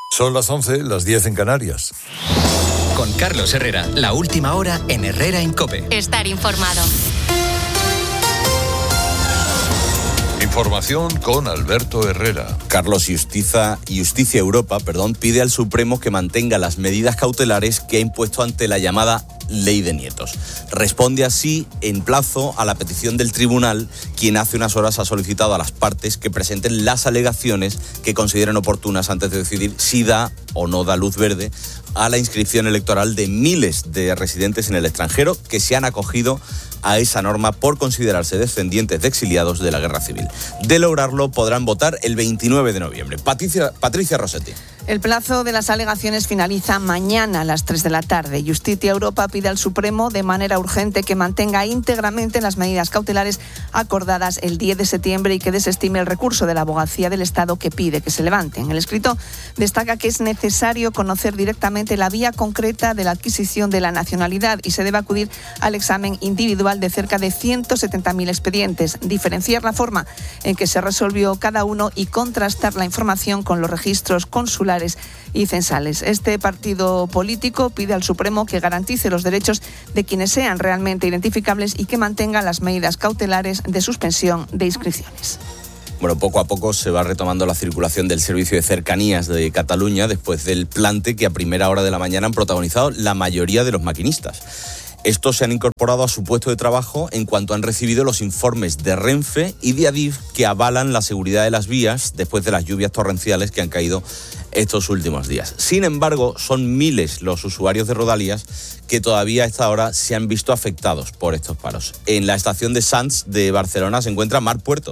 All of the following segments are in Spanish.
Son las 11, las 10 en Canarias. Con Carlos Herrera, la última hora en Herrera en COPE. Estar informado. Información con Alberto Herrera. Carlos, Justicia Europa, pide al Supremo que mantenga las medidas cautelares que ha impuesto ante la llamada Ley de Nietos. Responde así en plazo a la petición del tribunal, quien hace unas horas ha solicitado a las partes que presenten las alegaciones que consideren oportunas antes de decidir si da o no da luz verde a la inscripción electoral de miles de residentes en el extranjero que se han acogido a esa norma por considerarse descendientes de exiliados de la Guerra Civil. De lograrlo, podrán votar el 29 de noviembre. Patricia Rossetti. El plazo de las alegaciones finaliza mañana a las 3 de la tarde. Justicia Europa pide al Supremo de manera urgente que mantenga íntegramente las medidas cautelares acordadas el 10 de septiembre y que desestime el recurso de la Abogacía del Estado que pide que se levanten. El escrito destaca que es necesario conocer directamente la vía concreta de la adquisición de la nacionalidad y se debe acudir al examen individual de cerca de 170.000 expedientes, diferenciar la forma en que se resolvió cada uno y contrastar la información con los registros consulares y censales. Este partido político pide al Supremo que garantice los derechos de quienes sean realmente identificables y que mantenga las medidas cautelares de suspensión de inscripciones. Bueno, poco a poco se va retomando la circulación del servicio de cercanías de Cataluña después del plante que a primera hora de la mañana han protagonizado la mayoría de los maquinistas. Estos se han incorporado a su puesto de trabajo en cuanto han recibido los informes de Renfe y de Adif que avalan la seguridad de las vías después de las lluvias torrenciales que han caído estos últimos días. Sin embargo, son miles los usuarios de Rodalies que todavía a esta hora se han visto afectados por estos paros. En la estación de Sants de Barcelona se encuentra Mar Puerto.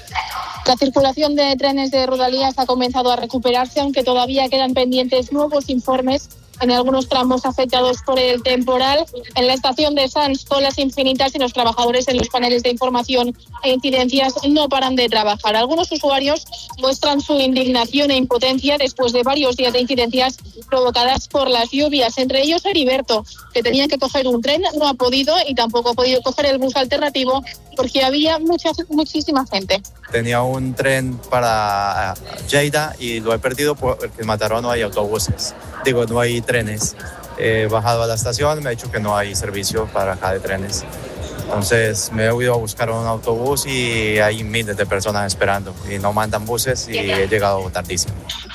La circulación de trenes de Rodalies ha comenzado a recuperarse, aunque todavía quedan pendientes nuevos informes en algunos tramos afectados por el temporal. En la estación de Sants, colas infinitas y los trabajadores en los paneles de información e incidencias no paran de trabajar. Algunos usuarios muestran su indignación e impotencia después de varios días de incidencias provocadas por las lluvias. Entre ellos Heriberto, que tenía que coger un tren, no ha podido y tampoco ha podido coger el bus alternativo porque había muchísima gente. Tenía un tren para Lleida y lo he perdido porque en Mataró no hay autobuses. No hay trenes. He bajado a la estación, me ha dicho que no hay servicio para acá de trenes. Entonces me he ido a buscar un autobús y hay miles de personas esperando y no mandan buses y he llegado tardísimo.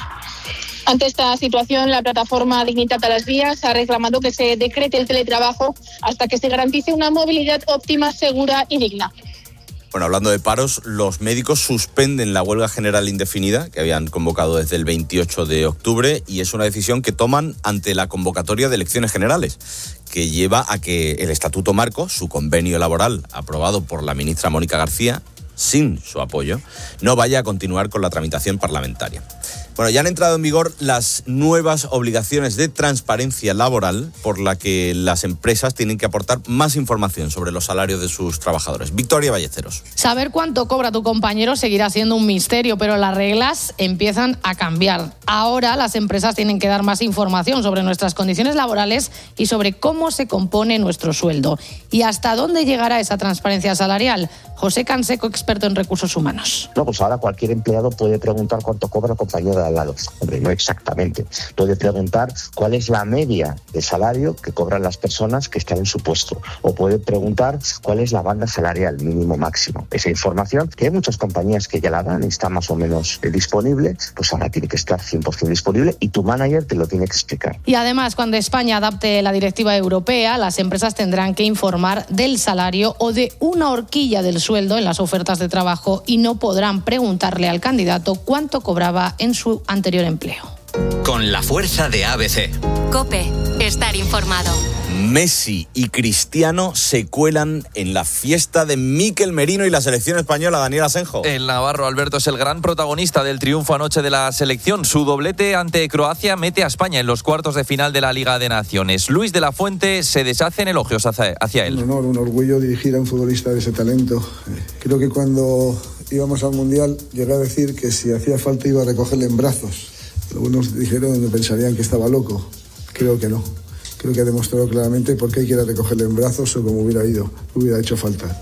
Ante esta situación, la plataforma Dignitat a las Vías ha reclamado que se decrete el teletrabajo hasta que se garantice una movilidad óptima, segura y digna. Bueno, hablando de paros, los médicos suspenden la huelga general indefinida que habían convocado desde el 28 de octubre y es una decisión que toman ante la convocatoria de elecciones generales, que lleva a que el Estatuto Marco, su convenio laboral aprobado por la ministra Mónica García, sin su apoyo, no vaya a continuar con la tramitación parlamentaria. Bueno, ya han entrado en vigor las nuevas obligaciones de transparencia laboral por la que las empresas tienen que aportar más información sobre los salarios de sus trabajadores. Victoria Ballesteros. Saber cuánto cobra tu compañero seguirá siendo un misterio, pero las reglas empiezan a cambiar. Ahora las empresas tienen que dar más información sobre nuestras condiciones laborales y sobre cómo se compone nuestro sueldo. ¿Y hasta dónde llegará esa transparencia salarial? José Canseco, experto en recursos humanos. No, pues ahora cualquier empleado puede preguntar cuánto cobra el compañero de al lado. Hombre, no exactamente. Puede preguntar cuál es la media de salario que cobran las personas que están en su puesto. O puede preguntar cuál es la banda salarial mínimo máximo. Esa información, que hay muchas compañías que ya la dan y está más o menos disponible, pues ahora tiene que estar 100% disponible y tu manager te lo tiene que explicar. Y además, cuando España adapte la directiva europea, las empresas tendrán que informar del salario o de una horquilla del sueldo en las ofertas de trabajo y no podrán preguntarle al candidato cuánto cobraba en su anterior empleo. Con la fuerza de ABC. COPE. Estar informado. Messi y Cristiano se cuelan en la fiesta de Mikel Merino y la selección española. Daniel Asenjo. El navarro Alberto es el gran protagonista del triunfo anoche de la selección. Su doblete ante Croacia mete a España en los cuartos de final de la Liga de Naciones. Luis de la Fuente se deshace en elogios hacia él. Un honor, un orgullo dirigir a un futbolista de ese talento. Creo que cuando íbamos al Mundial llegué a decir que si hacía falta iba a recogerle en brazos. Algunos dijeron que pensarían que estaba loco. Creo que no. Creo que ha demostrado claramente por qué quiere recogerle en brazos o como hubiera hecho falta.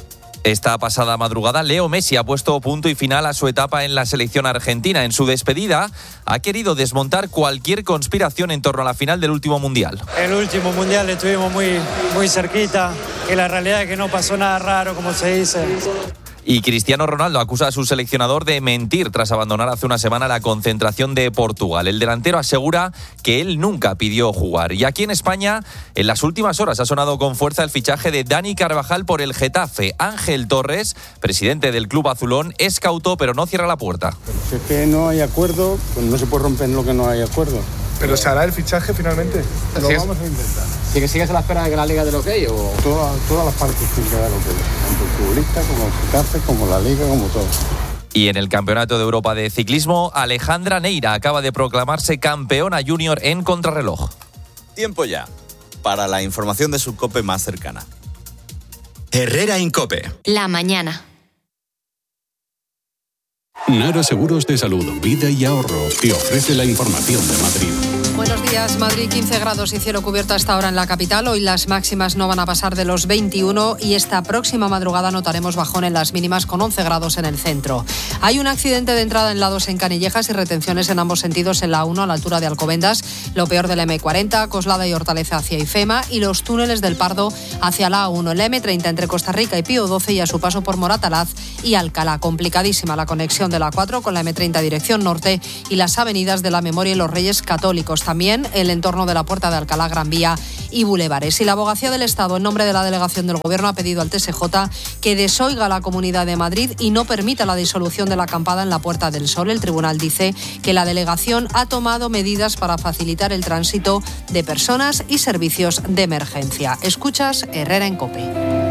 Esta pasada madrugada, Leo Messi ha puesto punto y final a su etapa en la selección argentina. En su despedida, ha querido desmontar cualquier conspiración en torno a la final del último Mundial. El último Mundial estuvimos muy cerquita, y la realidad es que no pasó nada raro, como se dice. Y Cristiano Ronaldo acusa a su seleccionador de mentir tras abandonar hace una semana la concentración de Portugal. El delantero asegura que él nunca pidió jugar. Y aquí en España, en las últimas horas ha sonado con fuerza el fichaje de Dani Carvajal por el Getafe. Ángel Torres, presidente del club azulón, es cauto pero no cierra la puerta. Si es que no hay acuerdo, pues no se puede romper lo que no hay acuerdo. ¿Pero se hará el fichaje finalmente? Lo vamos a intentar. ¿Sí que sigues a la espera de que la Liga dé lo que o...? Todas las partes tienen que dar lo que tanto el futbolista como el Getafe, como la Liga, como todo. Y en el Campeonato de Europa de Ciclismo, Alejandra Neira acaba de proclamarse campeona junior en contrarreloj. Tiempo ya para la información de su COPE más cercana. Herrera Incope. La mañana. Nara Seguros de Salud, Vida y Ahorro te ofrece la información de Madrid. Buenos días, Madrid, 15 grados y cielo cubierto a esta hora en la capital. Hoy las máximas no van a pasar de los 21 y esta próxima madrugada notaremos bajón en las mínimas con 11 grados en el centro. Hay un accidente de entrada en lados en Canillejas y retenciones en ambos sentidos en la 1 a la altura de Alcobendas. Lo peor de la M40, Coslada y Hortaleza hacia Ifema y los túneles del Pardo hacia la A1. El M30 entre Costa Rica y Pío XII y a su paso por Moratalaz y Alcalá. Complicadísima la conexión de la 4 con la M30 dirección norte y las avenidas de la Memoria y los Reyes Católicos. También el entorno de la Puerta de Alcalá, Gran Vía y Bulevares. Y la Abogacía del Estado, en nombre de la delegación del Gobierno, ha pedido al TSJ que desoiga la Comunidad de Madrid y no permita la disolución de la acampada en la Puerta del Sol. El tribunal dice que la delegación ha tomado medidas para facilitar el tránsito de personas y servicios de emergencia. Escuchas Herrera en COPE.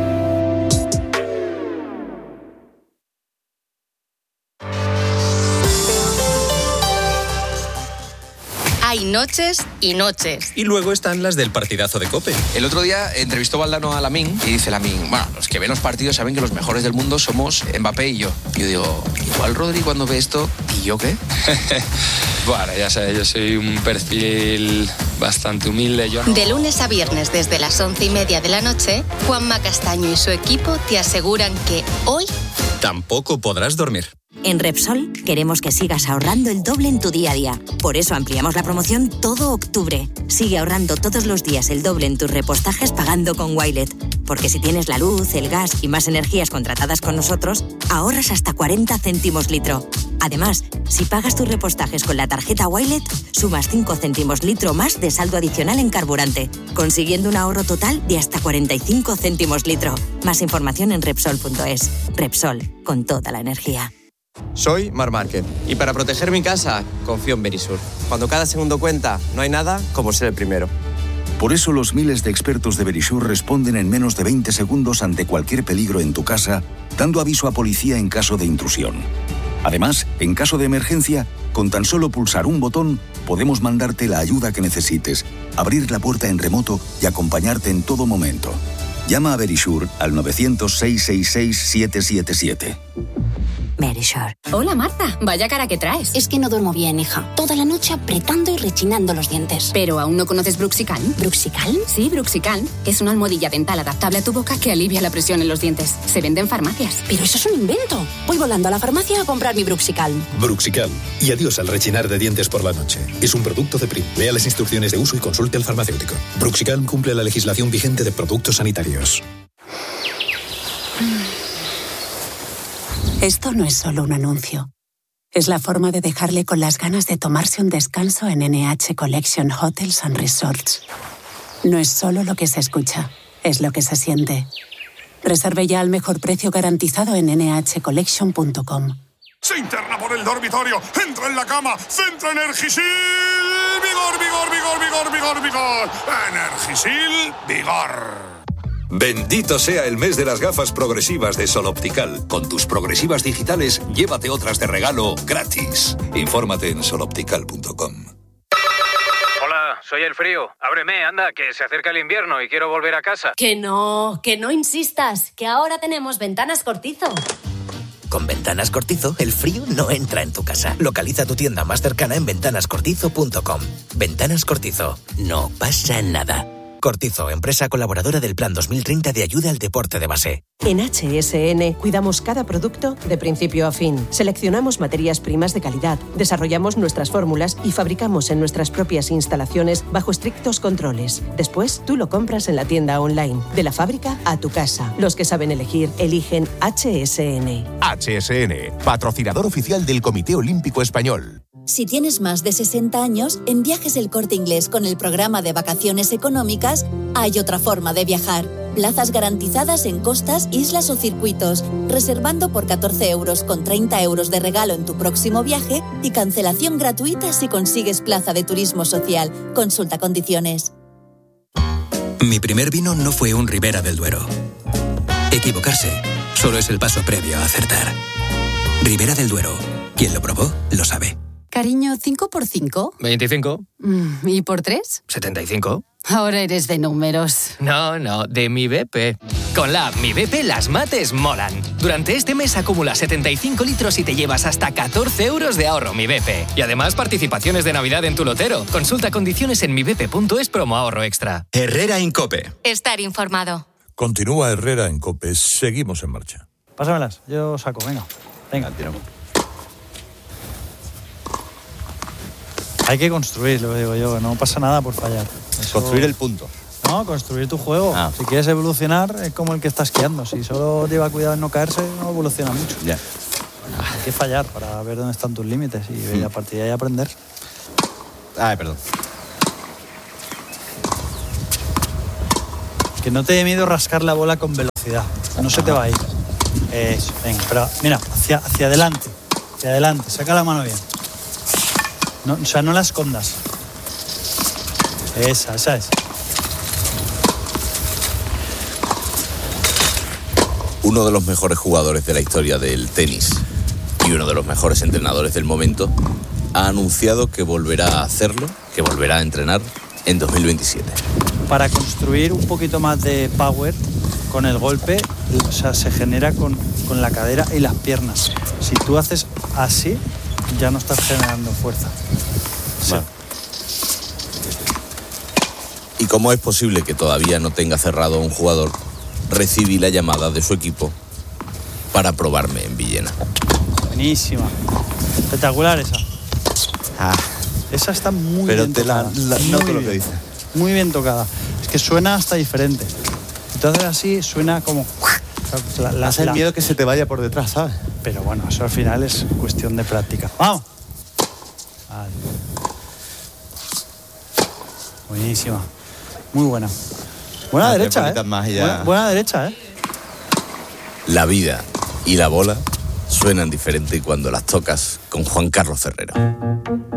Hay noches y noches. Y luego están las del partidazo de COPE. El otro día entrevistó Valdano a Lamine y dice Lamine, bueno, los que ven los partidos saben que los mejores del mundo somos Mbappé y yo. Yo digo, igual Rodri cuando ve esto, ¿y yo qué? Bueno, ya sabes, yo soy un perfil bastante humilde. De lunes a viernes desde las 11:30 de la noche, Juanma Castaño y su equipo te aseguran que hoy tampoco podrás dormir. En Repsol queremos que sigas ahorrando el doble en tu día a día. Por eso ampliamos la promoción todo octubre. Sigue ahorrando todos los días el doble en tus repostajes pagando con Wilet. Porque si tienes la luz, el gas y más energías contratadas con nosotros, ahorras hasta 40 céntimos litro. Además, si pagas tus repostajes con la tarjeta Wilet, sumas 5 céntimos litro más de saldo adicional en carburante, consiguiendo un ahorro total de hasta 45 céntimos litro. Más información en Repsol.es. Repsol, con toda la energía. Soy Marc Márquez y para proteger mi casa confío en Verisur. Cuando cada segundo cuenta, no hay nada como ser el primero. Por eso los miles de expertos de Verisur responden en menos de 20 segundos ante cualquier peligro en tu casa, dando aviso a policía en caso de intrusión. Además, en caso de emergencia, con tan solo pulsar un botón, podemos mandarte la ayuda que necesites, abrir la puerta en remoto y acompañarte en todo momento. Llama a Verisur al 900-666-777. Verisur. Hola Marta, vaya cara que traes. Es que no duermo bien, hija. Toda la noche apretando y rechinando los dientes. ¿Pero aún no conoces Bruxical? ¿Bruxical? Sí, Bruxical, que es una almohadilla dental adaptable a tu boca que alivia la presión en los dientes. Se vende en farmacias. Pero eso es un invento. Voy volando a la farmacia a comprar mi Bruxical. Bruxical. Y adiós al rechinar de dientes por la noche. Es un producto de PRIM. Lea las instrucciones de uso y consulte al farmacéutico. Bruxical cumple la legislación vigente de productos sanitarios. Esto no es solo un anuncio. Es la forma de dejarle con las ganas de tomarse un descanso en NH Collection Hotels and Resorts. No es solo lo que se escucha, es lo que se siente. Reserve ya al mejor precio garantizado en nhcollection.com. Se interna por el dormitorio, entra en la cama, centra Energisil, vigor, vigor, vigor, vigor, vigor, vigor. Energisil, vigor. Bendito sea el mes de las gafas progresivas de Sol Optical. Con tus progresivas digitales, llévate otras de regalo gratis. Infórmate en soloptical.com. Hola, soy el frío. Ábreme, anda, que se acerca el invierno y quiero volver a casa. Que no insistas, que ahora tenemos Ventanas Cortizo. Con Ventanas Cortizo, el frío no entra en tu casa. Localiza tu tienda más cercana en ventanascortizo.com. Ventanas Cortizo, no pasa nada. Cortizo, empresa colaboradora del Plan 2030 de ayuda al deporte de base. En HSN cuidamos cada producto de principio a fin. Seleccionamos materias primas de calidad, desarrollamos nuestras fórmulas y fabricamos en nuestras propias instalaciones bajo estrictos controles. Después, tú lo compras en la tienda online, de la fábrica a tu casa. Los que saben elegir, eligen HSN. HSN, patrocinador oficial del Comité Olímpico Español. Si tienes más de 60 años, en Viajes El Corte Inglés con el programa de vacaciones económicas, hay otra forma de viajar. Plazas garantizadas en costas, islas o circuitos, reservando por 14 euros con 30 euros de regalo en tu próximo viaje y cancelación gratuita si consigues plaza de turismo social. Consulta condiciones. Mi primer vino no fue un Ribera del Duero. Equivocarse solo es el paso previo a acertar. Ribera del Duero. Quien lo probó, lo sabe. Cariño, ¿5 por 5? 25. ¿Y por 3? 75. Ahora eres de números. No, de Mi BP. Con la app Mi BP las mates molan. Durante este mes acumula 75 litros y te llevas hasta 14 euros de ahorro Mi BP. Y además participaciones de Navidad en tu lotero. Consulta condiciones en mibp.es promo ahorro extra. Herrera Incope. Estar informado. Continúa Herrera en COPE. Seguimos en marcha. Pásamelas, yo saco, venga, tiramos. Hay que construir, lo digo yo, no pasa nada por fallar. Construir el punto. No, construir tu juego. Si quieres evolucionar, es como el que está esquiando. Si solo lleva cuidado en no caerse, no evoluciona mucho. Ya. Hay que fallar para ver dónde están tus límites y a partir de ahí aprender. Ay, perdón. Que no te dé miedo rascar la bola con velocidad. No se te va a ir. Eso, venga, pero mira, hacia adelante. Hacia adelante, saca la mano bien. No, o sea, no la escondas. Esa es. Uno de los mejores jugadores de la historia del tenis y uno de los mejores entrenadores del momento ha anunciado que volverá a hacerlo, que volverá a entrenar en 2027. Para construir un poquito más de power con el golpe, o sea, se genera con la cadera y las piernas. Si tú haces así, ya no estás generando fuerza. Sí. Vale. ¿Y cómo es posible que todavía no tenga cerrado un jugador? Recibí la llamada de su equipo para probarme en Villena. Buenísima. Espectacular esa. Esa está muy bien tocada. Noto lo que dice. Muy bien tocada. Es que suena hasta diferente. Entonces así suena como... Hace el miedo que se te vaya por detrás, ¿sabes? Pero bueno, eso al final es cuestión de práctica. ¡Vamos! Vale. Buenísima. Muy buena. Buena derecha, buena derecha, La vida y la bola suenan diferente cuando las tocas con Juan Carlos Ferrero.